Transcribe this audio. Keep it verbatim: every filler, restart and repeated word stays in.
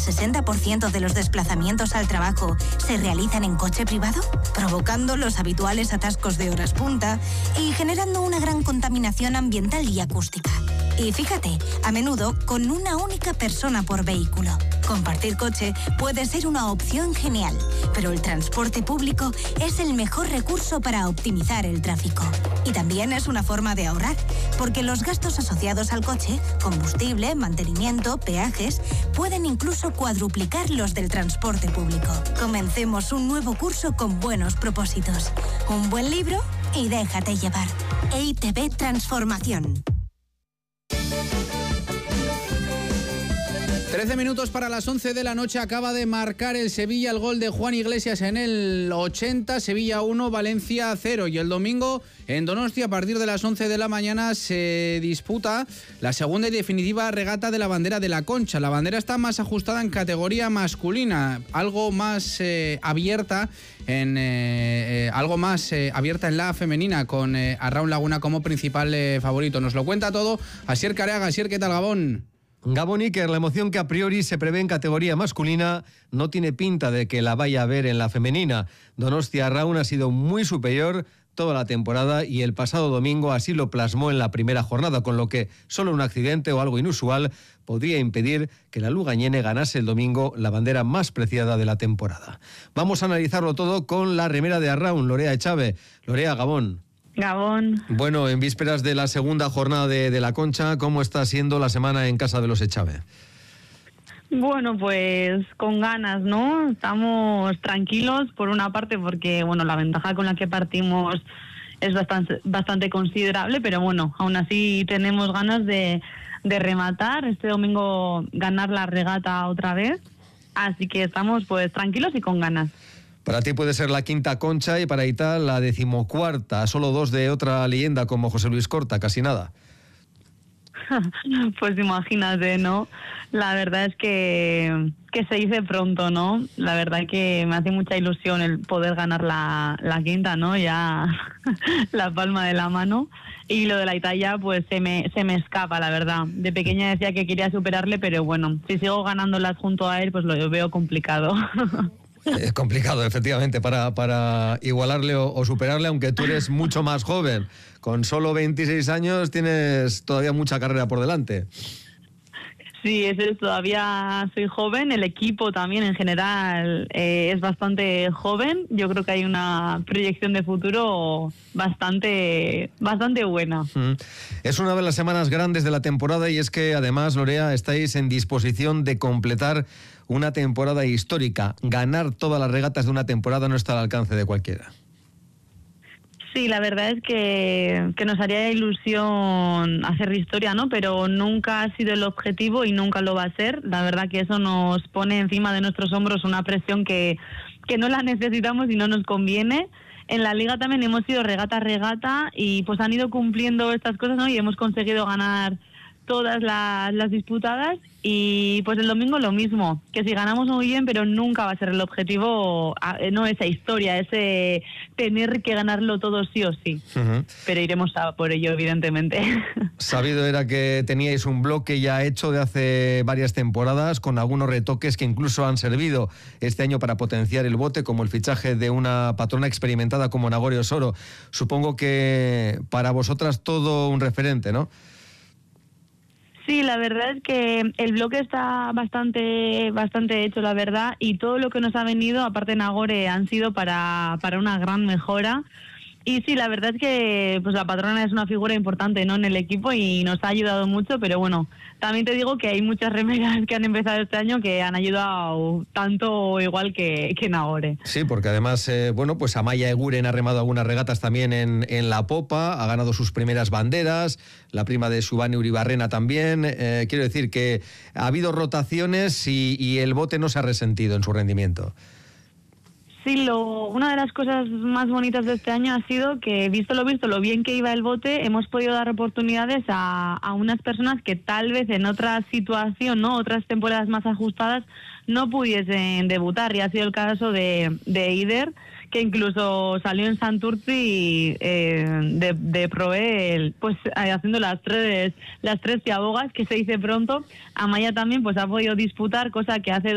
sesenta por ciento de los desplazamientos al trabajo se realizan en coche privado, provocando los habituales atascos de horas punta y generando una gran contaminación ambiental y acústica. Y fíjate, a menudo con una única persona por vehículo. Compartir coche puede ser una opción genial, pero el transporte público es el mejor recurso para optimizar el tráfico. Y también es una forma de ahorrar, porque los gastos asociados al coche, combustible, mantenimiento, peajes, pueden incluso cuadruplicar los del transporte público. Comencemos un nuevo curso con buenos propósitos. Un buen libro y déjate llevar. E I T B Transformación. trece minutos para las once de la noche. Acaba de marcar el Sevilla el gol de Juan Iglesias en el ochenta. Sevilla uno, Valencia cero. Y el domingo en Donostia, a partir de las once de la mañana, se disputa la segunda y definitiva regata de la bandera de la Concha. La bandera está más ajustada en categoría masculina, algo más eh, abierta en eh, eh, algo más eh, abierta en la femenina, con eh, Arraun Laguna como principal eh, favorito. Nos lo cuenta todo Asier Careaga. Asier, ¿qué tal, Gabón? Gabón Iker, la emoción que a priori se prevé en categoría masculina no tiene pinta de que la vaya a ver en la femenina. Donostia Arraun ha sido muy superior toda la temporada y el pasado domingo así lo plasmó en la primera jornada, con lo que solo un accidente o algo inusual podría impedir que la Lugañene ganase el domingo la bandera más preciada de la temporada. Vamos a analizarlo todo con la remera de Arraun, Lorea Echave. Lorea, Gabón. Gabón. Bueno, en vísperas de la segunda jornada de, de la Concha, ¿cómo está siendo la semana en casa de los Echave? Bueno, pues con ganas, ¿no? Estamos tranquilos, por una parte, porque bueno, la ventaja con la que partimos es bastante, bastante considerable, pero bueno, aún así tenemos ganas de, de rematar, este domingo ganar la regata otra vez, así que estamos pues tranquilos y con ganas. Para ti puede ser la quinta Concha y para Ita la decimocuarta, solo dos de otra leyenda como José Luis Corta, casi nada. Pues imagínate, ¿no? La verdad es que, que se dice pronto, ¿no? La verdad que me hace mucha ilusión el poder ganar la, la quinta, ¿no? Ya la palma de la mano. Y lo de la Italia, pues se me, se me escapa, la verdad. De pequeña decía que quería superarle, pero bueno, si sigo ganándolas junto a él, pues lo veo complicado. Es complicado, efectivamente, para, para igualarle o, o superarle, aunque tú eres mucho más joven. Con solo veintiséis años tienes todavía mucha carrera por delante. Sí, eso es, todavía soy joven, el equipo también en general eh, es bastante joven. Yo creo que hay una proyección de futuro bastante, bastante buena. Es una de las semanas grandes de la temporada y es que además, Lorea, estáis en disposición de completar una temporada histórica. Ganar todas las regatas de una temporada no está al alcance de cualquiera. Sí, la verdad es que, que nos haría ilusión hacer historia, ¿no? Pero nunca ha sido el objetivo y nunca lo va a ser. La verdad que eso nos pone encima de nuestros hombros una presión que, que no la necesitamos y no nos conviene. En la Liga también hemos ido regata a regata y pues han ido cumpliendo estas cosas, ¿no? Y hemos conseguido ganar todas las, las disputadas y pues el domingo lo mismo, que si ganamos muy bien, pero nunca va a ser el objetivo, no esa historia, ese tener que ganarlo todo sí o sí, uh-huh. Pero iremos a por ello, evidentemente. Sabido era que teníais un bloque ya hecho de hace varias temporadas, con algunos retoques que incluso han servido este año para potenciar el bote, como el fichaje de una patrona experimentada como Nagore Osoro. Supongo que para vosotras todo un referente, ¿no? Sí, la verdad es que el bloque está bastante bastante hecho, la verdad, y todo lo que nos ha venido, aparte de Nagore, han sido para, para una gran mejora. Y sí, la verdad es que pues la patrona es una figura importante, ¿no?, en el equipo y nos ha ayudado mucho, pero bueno, también te digo que hay muchas remeras que han empezado este año que han ayudado tanto o igual que, que Nagore. Sí, porque además, eh, bueno, pues Amaya Eguren ha remado algunas regatas también en, en la popa, ha ganado sus primeras banderas, la prima de Subane Uribarrena también. Eh, quiero decir que ha habido rotaciones y, y el bote no se ha resentido en su rendimiento. Sí, lo, una de las cosas más bonitas de este año ha sido que, visto lo visto, lo bien que iba el bote, hemos podido dar oportunidades a, a unas personas que tal vez en otra situación, no, otras temporadas más ajustadas, no pudiesen debutar. Y ha sido el caso de, de Eider, que incluso salió en Santurtzi eh, de, de Proel, pues eh, haciendo las tres las tres ciabogas, que se dice pronto. Amaya también pues ha podido disputar, cosa que hace